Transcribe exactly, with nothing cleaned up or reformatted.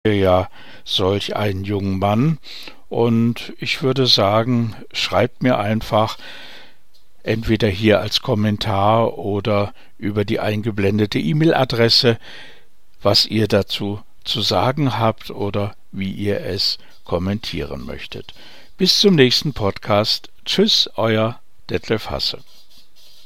ja solch einen jungen Mann, und ich würde sagen, schreibt mir einfach entweder hier als Kommentar oder über die eingeblendete E-Mail-Adresse, was ihr dazu zu sagen habt oder wie ihr es kommentieren möchtet. Bis zum nächsten Podcast. Tschüss, euer Detlef Hasse.